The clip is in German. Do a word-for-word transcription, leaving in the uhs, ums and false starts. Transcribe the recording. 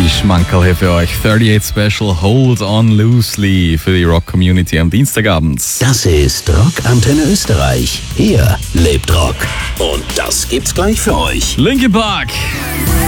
die Schmankerl hier für euch. thirty-eight Special Hold On Loosely für die Rock-Community am Dienstagabend. Das ist Rock Antenne Österreich. Hier lebt Rock. Und das gibt's gleich für euch. Linkin Park.